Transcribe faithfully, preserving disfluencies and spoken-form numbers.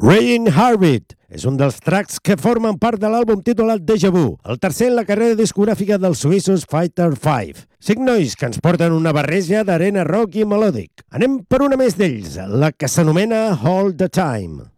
Rain Heartbeat és un dels tracks que formen part de l'àlbum titulat Déjà Vu, el tercer en la carrera discogràfica dels suïssos Fighter cinc. Cinc nois que ens porten una barreja d'arena rock i melòdic. Anem per una més d'ells, la que s'anomena All the Time.